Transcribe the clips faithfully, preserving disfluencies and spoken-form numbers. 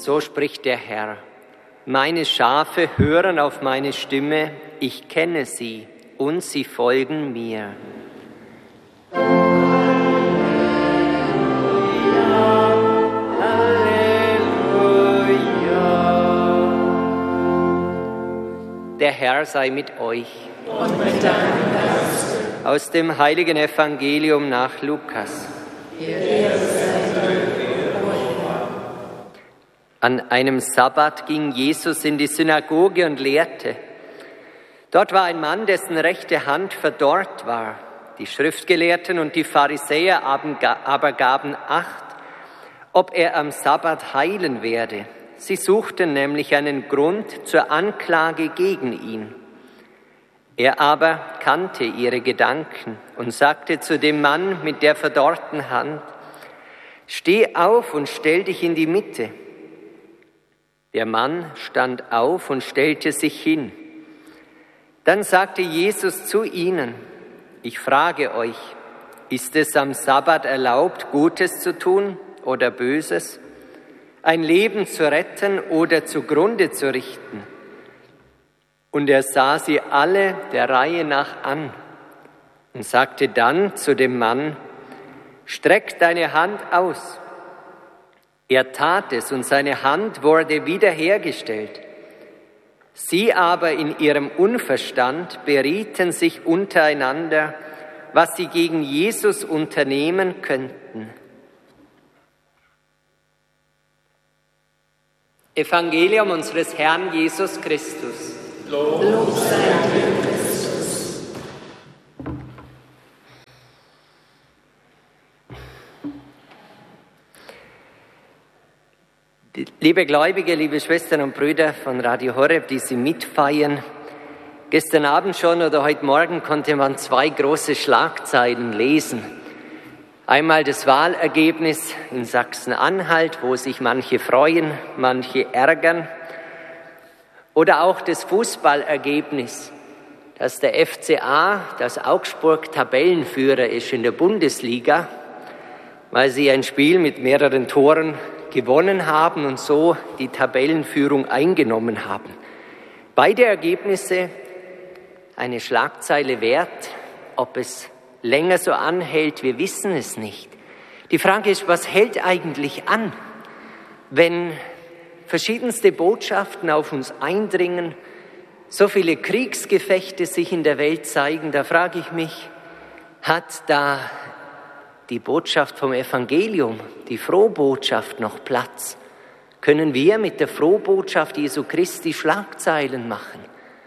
So spricht der Herr: Meine Schafe hören auf meine Stimme, ich kenne sie und sie folgen mir. Der Herr sei mit euch. Und mit deinem Geist. Aus dem heiligen Evangelium nach Lukas. An einem Sabbat ging Jesus in die Synagoge und lehrte. Dort war ein Mann, dessen rechte Hand verdorrt war. Die Schriftgelehrten und die Pharisäer aber gaben Acht, ob er am Sabbat heilen werde. Sie suchten nämlich einen Grund zur Anklage gegen ihn. Er aber kannte ihre Gedanken und sagte zu dem Mann mit der verdorrten Hand: Steh auf und stell dich in die Mitte. Der Mann stand auf und stellte sich hin. Dann sagte Jesus zu ihnen: Ich frage euch, ist es am Sabbat erlaubt, Gutes zu tun oder Böses? Ein Leben zu retten oder zugrunde zu richten? Und er sah sie alle der Reihe nach an und sagte dann zu dem Mann: Streck deine Hand aus. Er tat es und seine Hand wurde wiederhergestellt. Sie aber in ihrem Unverstand berieten sich untereinander, was sie gegen Jesus unternehmen könnten. Evangelium unseres Herrn Jesus Christus. Lob sei dir, Christus. Liebe Gläubige, liebe Schwestern und Brüder von Radio Horeb, die Sie mitfeiern, gestern Abend schon oder heute Morgen konnte man zwei große Schlagzeilen lesen. Einmal das Wahlergebnis in Sachsen-Anhalt, wo sich manche freuen, manche ärgern. Oder auch das Fußballergebnis, dass der F C A, das Augsburg, Tabellenführer ist in der Bundesliga, weil sie ein Spiel mit mehreren Toren gewonnen haben und so die Tabellenführung eingenommen haben. Beide Ergebnisse eine Schlagzeile wert. Ob es länger so anhält, wir wissen es nicht. Die Frage ist, was hält eigentlich an, wenn verschiedenste Botschaften auf uns eindringen, so viele Kriegsgefechte sich in der Welt zeigen? Da frage ich mich, hat da die Botschaft vom Evangelium, die Frohbotschaft noch Platz? Können wir mit der Frohbotschaft Jesu Christi Schlagzeilen machen?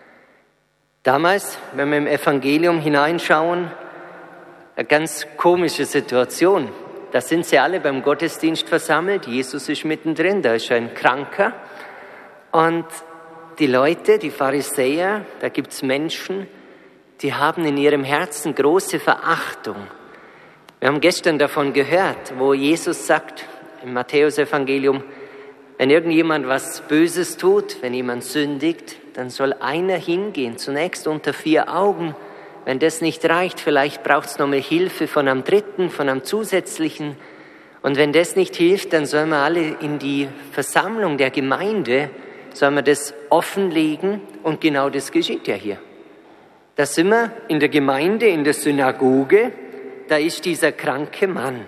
Damals, wenn wir im Evangelium hineinschauen, eine ganz komische Situation. Da sind sie alle beim Gottesdienst versammelt. Jesus ist mittendrin, da ist ein Kranker. Und die Leute, die Pharisäer, da gibt's Menschen, die haben in ihrem Herzen große Verachtung. Wir haben gestern davon gehört, wo Jesus sagt im Matthäus-Evangelium, wenn irgendjemand was Böses tut, wenn jemand sündigt, dann soll einer hingehen, zunächst unter vier Augen. Wenn das nicht reicht, vielleicht braucht es noch mehr Hilfe von einem Dritten, von einem Zusätzlichen. Und wenn das nicht hilft, dann sollen wir alle in die Versammlung der Gemeinde, sollen wir das offenlegen. Und genau das geschieht ja hier. Da sind wir in der Gemeinde, in der Synagoge, da ist dieser kranke Mann.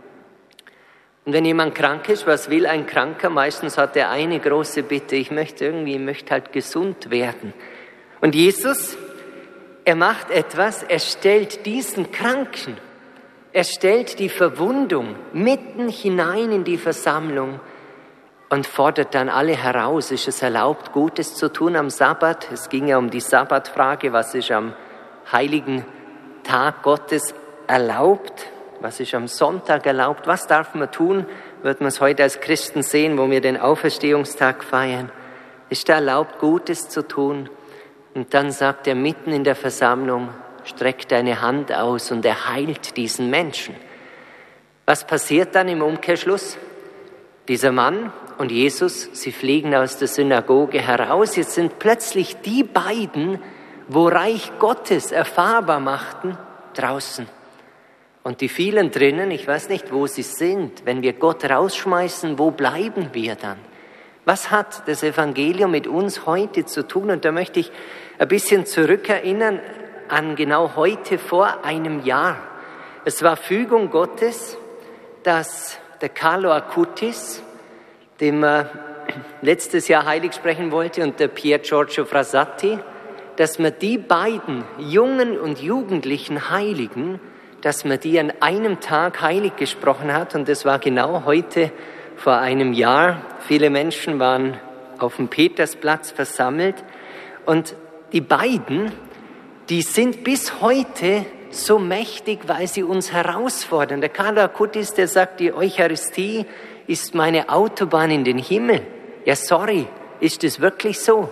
Und wenn jemand krank ist, was will ein Kranker? Meistens hat er eine große Bitte: ich möchte irgendwie, ich möchte halt gesund werden. Und Jesus, er macht etwas, er stellt diesen Kranken, er stellt die Verwundung mitten hinein in die Versammlung und fordert dann alle heraus. Ist es erlaubt, Gutes zu tun am Sabbat? Es ging ja um die Sabbatfrage, was ist am heiligen Tag Gottes erlaubt? Was ist am Sonntag erlaubt? Was darf man tun? Wird man es heute als Christen sehen, wo wir den Auferstehungstag feiern? Ist da erlaubt, Gutes zu tun? Und dann sagt er mitten in der Versammlung: Streck deine Hand aus, und er heilt diesen Menschen. Was passiert dann im Umkehrschluss? Dieser Mann und Jesus, sie fliegen aus der Synagoge heraus. Jetzt sind plötzlich die beiden, wo Reich Gottes erfahrbar machten, draußen. Und die vielen drinnen, ich weiß nicht, wo sie sind. Wenn wir Gott rausschmeißen, wo bleiben wir dann? Was hat das Evangelium mit uns heute zu tun? Und da möchte ich ein bisschen zurückerinnern an genau heute vor einem Jahr. Es war Fügung Gottes, dass der Carlo Acutis, dem man letztes Jahr heilig sprechen wollte, und der Pier Giorgio Frassati, dass man die beiden jungen und jugendlichen Heiligen, dass man die an einem Tag heilig gesprochen hat. Und das war genau heute vor einem Jahr. Viele Menschen waren auf dem Petersplatz versammelt. Und die beiden, die sind bis heute so mächtig, weil sie uns herausfordern. Der Carlo Acutis, der sagt, die Eucharistie ist meine Autobahn in den Himmel. Ja, sorry, ist das wirklich so?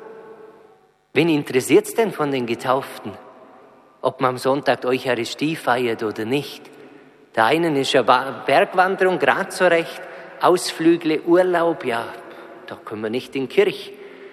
Wen interessiert es denn von den Getauften, ob man am Sonntag Eucharistie feiert oder nicht? Der einen ist eine Bergwanderung, gerade so recht, Ausflügle, Urlaub, ja, da können wir nicht in die Kirche.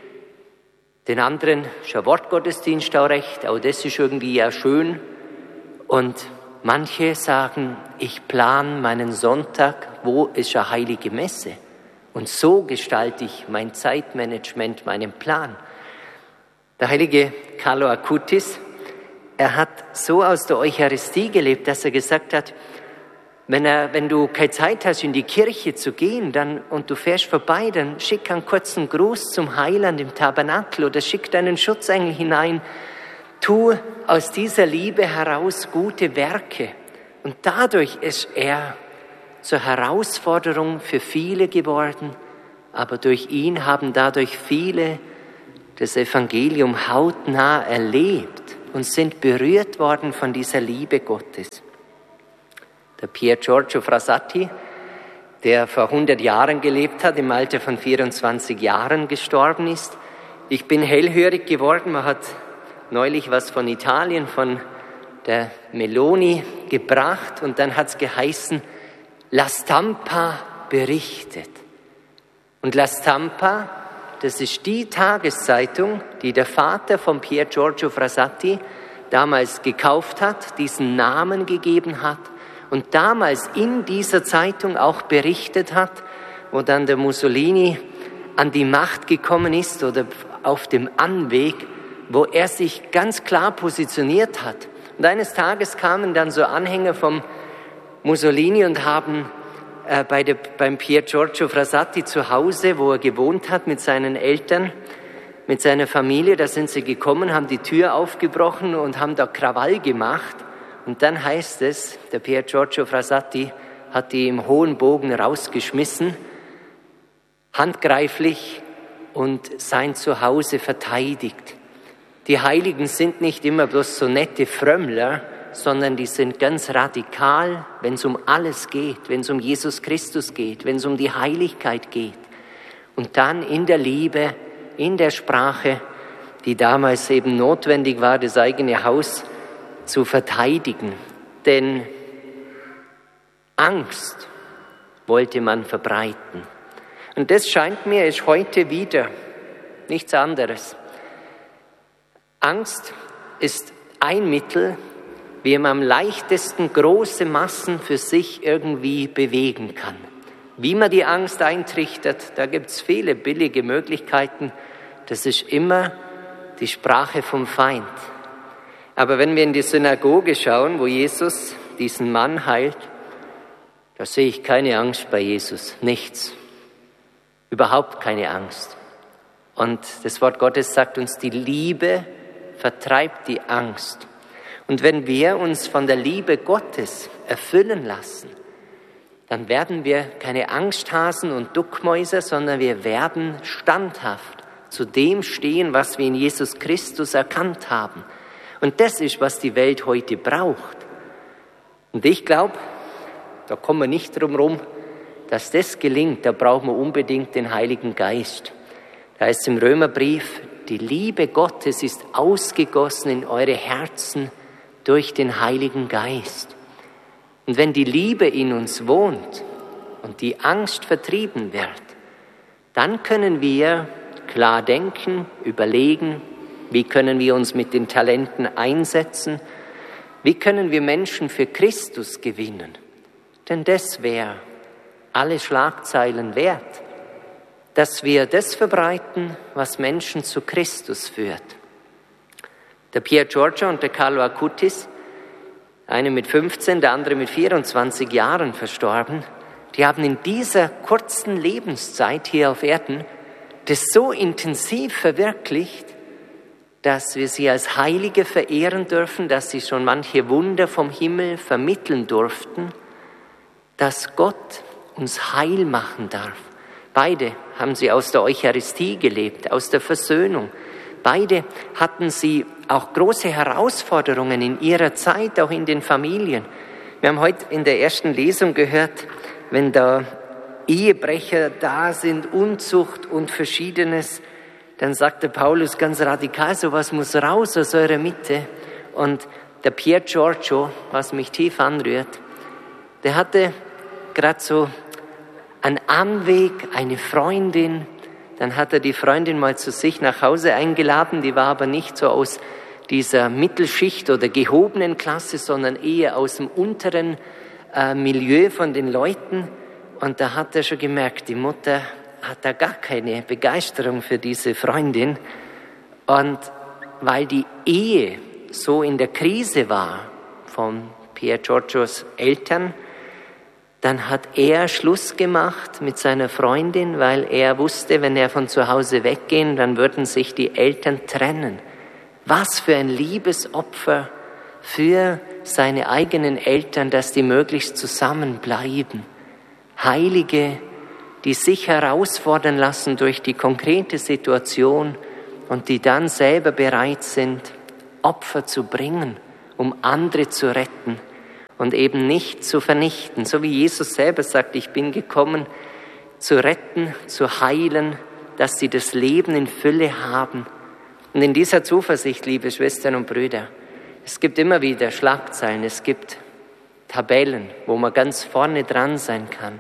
Den anderen ist ein Wortgottesdienst auch recht, auch das ist irgendwie ja schön. Und manche sagen, ich plane meinen Sonntag, wo ist eine heilige Messe? Und so gestalte ich mein Zeitmanagement, meinen Plan. Der heilige Carlo Acutis, er hat so aus der Eucharistie gelebt, dass er gesagt hat, wenn, er, wenn du keine Zeit hast, in die Kirche zu gehen dann, und du fährst vorbei, dann schick einen kurzen Gruß zum Heiland im Tabernakel oder schick deinen Schutzengel hinein. Tu aus dieser Liebe heraus gute Werke. Und dadurch ist er zur Herausforderung für viele geworden, aber durch ihn haben dadurch viele das Evangelium hautnah erlebt und sind berührt worden von dieser Liebe Gottes. Der Pier Giorgio Frassati, der vor hundert Jahren gelebt hat, im Alter von vierundzwanzig Jahren gestorben ist. Ich bin hellhörig geworden, man hat neulich was von Italien, von der Meloni gebracht und dann hat es geheißen, La Stampa berichtet. Und La Stampa, das ist die Tageszeitung, die der Vater von Pier Giorgio Frassati damals gekauft hat, diesen Namen gegeben hat und damals in dieser Zeitung auch berichtet hat, wo dann der Mussolini an die Macht gekommen ist oder auf dem Anweg, wo er sich ganz klar positioniert hat. Und eines Tages kamen dann so Anhänger vom Mussolini und haben äh, bei der, beim Pier Giorgio Frassati zu Hause, wo er gewohnt hat mit seinen Eltern, mit seiner Familie, da sind sie gekommen, haben die Tür aufgebrochen und haben da Krawall gemacht. Und dann heißt es, der Pier Giorgio Frassati hat die im hohen Bogen rausgeschmissen, handgreiflich, und sein Zuhause verteidigt. Die Heiligen sind nicht immer bloß so nette Frömmler, sondern die sind ganz radikal, wenn es um alles geht, wenn es um Jesus Christus geht, wenn es um die Heiligkeit geht. Und dann in der Liebe, in der Sprache, die damals eben notwendig war, das eigene Haus zu verteidigen. Denn Angst wollte man verbreiten. Und das scheint mir, ist heute wieder nichts anderes. Angst ist ein Mittel, wie man am leichtesten große Massen für sich irgendwie bewegen kann. Wie man die Angst eintrichtert, da gibt es viele billige Möglichkeiten. Das ist immer die Sprache vom Feind. Aber wenn wir in die Synagoge schauen, wo Jesus diesen Mann heilt, da sehe ich keine Angst bei Jesus, nichts. Überhaupt keine Angst. Und das Wort Gottes sagt uns, die Liebe vertreibt die Angst. Und wenn wir uns von der Liebe Gottes erfüllen lassen, dann werden wir keine Angsthasen und Duckmäuser, sondern wir werden standhaft zu dem stehen, was wir in Jesus Christus erkannt haben. Und das ist, was die Welt heute braucht. Und ich glaube, da kommen wir nicht drum rum, dass das gelingt, da brauchen wir unbedingt den Heiligen Geist. Da heißt es im Römerbrief, die Liebe Gottes ist ausgegossen in eure Herzen durch den Heiligen Geist. Und wenn die Liebe in uns wohnt und die Angst vertrieben wird, dann können wir klar denken, überlegen, wie können wir uns mit den Talenten einsetzen, wie können wir Menschen für Christus gewinnen. Denn das wäre alle Schlagzeilen wert. dass wir das verbreiten, was Menschen zu Christus führt. Der Pier Giorgio und der Carlo Acutis, einer mit fünfzehn, der andere mit vierundzwanzig Jahren verstorben, die haben in dieser kurzen Lebenszeit hier auf Erden das so intensiv verwirklicht, dass wir sie als Heilige verehren dürfen, dass sie schon manche Wunder vom Himmel vermitteln durften, dass Gott uns heil machen darf. Beide haben sie aus der Eucharistie gelebt, aus der Versöhnung. Beide hatten sie auch große Herausforderungen in ihrer Zeit, auch in den Familien. Wir haben heute in der ersten Lesung gehört, wenn da Ehebrecher da sind, Unzucht und Verschiedenes, dann sagt der Paulus ganz radikal, sowas muss raus aus eurer Mitte. Und der Pier Giorgio, was mich tief anrührt, der hatte gerade so einen Anweg, eine Freundin. Dann hat er die Freundin mal zu sich nach Hause eingeladen, die war aber nicht so aus dieser Mittelschicht oder gehobenen Klasse, sondern eher aus dem unteren äh, Milieu von den Leuten. Und da hat er schon gemerkt, die Mutter hat da gar keine Begeisterung für diese Freundin. Und weil die Ehe so in der Krise war von Pier Giorgios Eltern, dann hat er Schluss gemacht mit seiner Freundin, weil er wusste, wenn er von zu Hause weggehen, dann würden sich die Eltern trennen. Was für ein Liebesopfer für seine eigenen Eltern, dass die möglichst zusammenbleiben. Heilige, die sich herausfordern lassen durch die konkrete Situation und die dann selber bereit sind, Opfer zu bringen, um andere zu retten. Und eben nicht zu vernichten, so wie Jesus selber sagt, ich bin gekommen, zu retten, zu heilen, dass sie das Leben in Fülle haben. Und in dieser Zuversicht, liebe Schwestern und Brüder, es gibt immer wieder Schlagzeilen, es gibt Tabellen, wo man ganz vorne dran sein kann.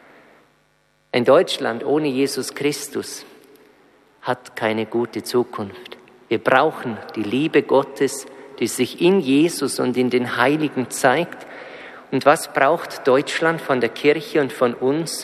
Ein Deutschland ohne Jesus Christus hat keine gute Zukunft. Wir brauchen die Liebe Gottes, die sich in Jesus und in den Heiligen zeigt. Und was braucht Deutschland von der Kirche und von uns?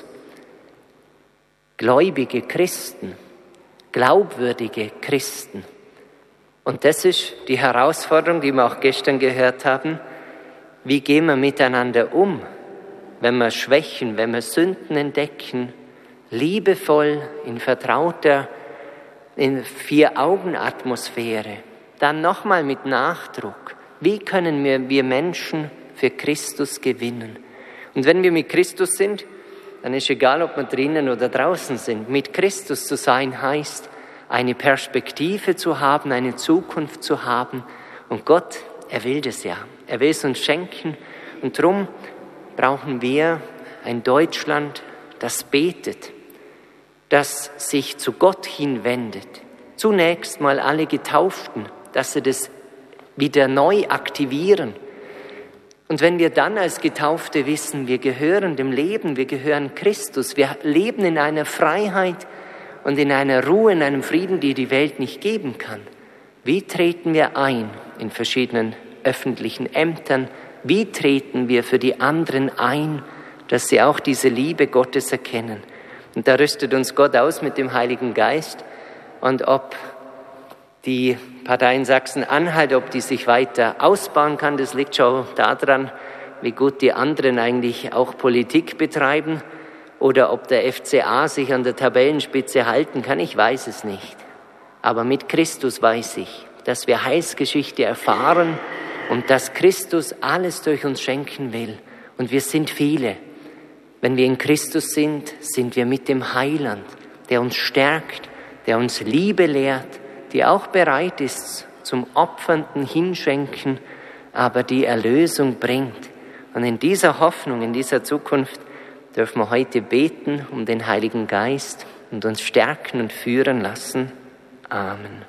Gläubige Christen, glaubwürdige Christen. Und das ist die Herausforderung, die wir auch gestern gehört haben. Wie gehen wir miteinander um, wenn wir Schwächen, wenn wir Sünden entdecken, liebevoll, in vertrauter, in Vier-Augen-Atmosphäre. Dann nochmal mit Nachdruck. Wie können wir, wir Menschen für Christus gewinnen? Und wenn wir mit Christus sind, dann ist egal, ob wir drinnen oder draußen sind. Mit Christus zu sein heißt, eine Perspektive zu haben, eine Zukunft zu haben. Und Gott, er will das ja. Er will es uns schenken. Und darum brauchen wir ein Deutschland, das betet, das sich zu Gott hinwendet. Zunächst mal alle Getauften, dass sie das wieder neu aktivieren. Und wenn wir dann als Getaufte wissen, wir gehören dem Leben, wir gehören Christus, wir leben in einer Freiheit und in einer Ruhe, in einem Frieden, die die Welt nicht geben kann. Wie treten wir ein in verschiedenen öffentlichen Ämtern? Wie treten wir für die anderen ein, dass sie auch diese Liebe Gottes erkennen? Und da rüstet uns Gott aus mit dem Heiligen Geist. Und ob die Partei in Sachsen-Anhalt, ob die sich weiter ausbauen kann, das liegt schon daran, wie gut die anderen eigentlich auch Politik betreiben. Oder ob der F C A sich an der Tabellenspitze halten kann, ich weiß es nicht. Aber mit Christus weiß ich, dass wir Heilsgeschichte erfahren und dass Christus alles durch uns schenken will. Und wir sind viele. Wenn wir in Christus sind, sind wir mit dem Heiland, der uns stärkt, der uns Liebe lehrt, die auch bereit ist zum opfernden Hinschenken, aber die Erlösung bringt. Und in dieser Hoffnung, in dieser Zukunft dürfen wir heute beten um den Heiligen Geist und uns stärken und führen lassen. Amen.